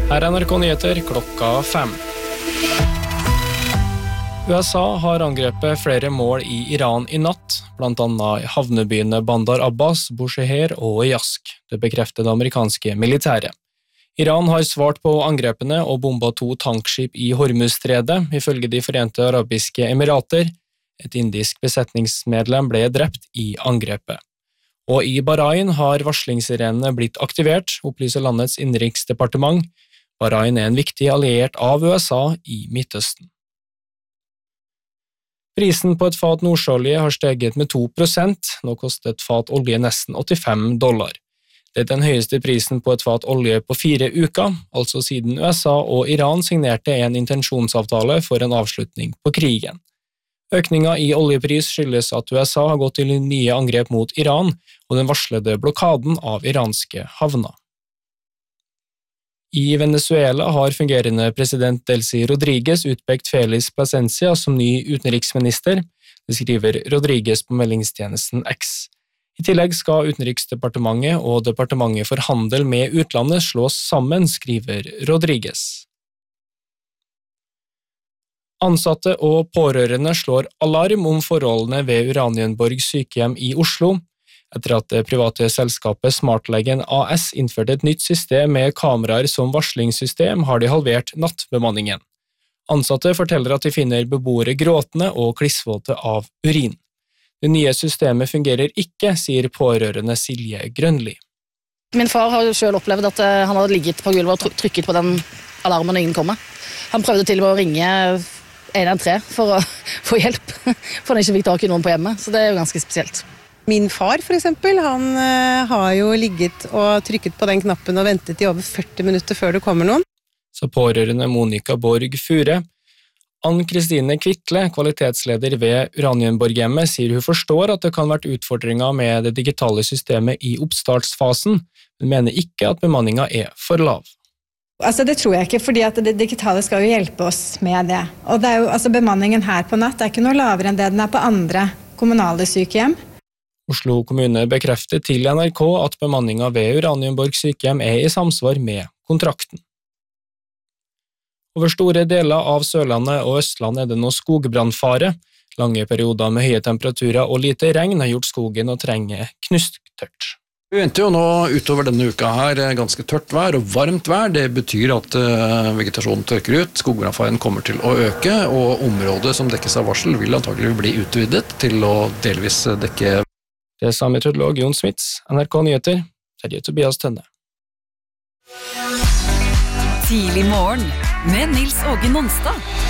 Her NRK Nyheter klokka 5. USA har angrepet flere mål i Iran i natt, blant annet i havnebyene Bandar Abbas, Bushehr og Yazd. Det bekrefter det amerikanske militæret. Iran har svart på angrepene og bombet 2 tankskip i Hormuzstredet, ifølge de Forente Arabiske Emirater. Et indisk besetningsmedlem ble drept i angrepet. Og i Bahrain har varslingssirenene blitt aktivert, opplyser landets innenriksdepartement. Bahrain er en viktig alliert av USA i Midtøsten. Prisen på et fat nordsjøolje har steget med 2%, nå koster et fat olje nesten $85. Det er den høyeste prisen på et fat olje på 4 uker, altså siden USA og Iran signerte en intensjonsavtale for en avslutning på krigen. Økningen i oljepris skyldes at USA har gått til nye angrep mot Iran og den varslede blokaden av iranske havner. I Venezuela har fungerende president Delcy Rodríguez utpekt Félix Plasencia som ny utenriksminister, det skriver Rodríguez på meldingstjenesten X. I tillegg skal Utenriksdepartementet og Departementet for handel med utlandet slås sammen, skriver Rodríguez. Ansatte og pårørende slår alarm om forholdene ved Uranienborg sykehjem i Oslo, etter at det private selskapet Smartlegen AS innførte et nytt system med kameraer som varslingssystem, har de halvert nattbemanningen. Ansatte forteller at de finner beboere gråtende og klissvåte av urin. Det nye systemet fungerer ikke, sier pårørende Silje Grønli. Min far har jo selv opplevd at han hadde ligget på gulvet og trykket på den alarmen når ingen kommer. Han prøvde til og med å ringe 113 for å få hjelp, for han ikke fikk tak i noen på hjemmet, så det er jo ganske spesielt. Min far for eksempel, han har jo ligget og trykket på den knappen og ventet i over 40 minutter før det kommer noen. Så pårørende Monica Borg Fure. Ann-Kristine Kvittle, kvalitetsleder ved Uranienborghjemmet, sier hun forstår at det kan vært utfordringer med det digitale systemet i oppstartsfasen, men mener ikke at bemanningen er for lav. Altså det tror jeg ikke, fordi at det digitale skal jo hjelpe oss med det. Og det er jo, altså bemanningen her på natt er ikke noe lavere enn det den er på andre kommunale sykehjem. Oslo kommune bekrefter til NRK at bemanningen ved Uranienborg sykehjem er i samsvar med kontrakten. Over store deler av Sørlandet og Østland er det nå skogbrannfare. Lange perioder med høye temperaturer og lite regn har gjort skogen å trenge knusktørt. Vi venter jo nå utover denne uka her ganske tørt vær og varmt vær. Det betyr at vegetasjonen tørker ut, skogbrannfaren kommer til å øke, og området som dekkes av varsel vil antagelig bli utvidet til å delvis dekke. Det sa meteorolog Jon Smits, NRK Nyheter, Terje Tobias Tønne. Tidlig morgen med Nils Åge Nonstad.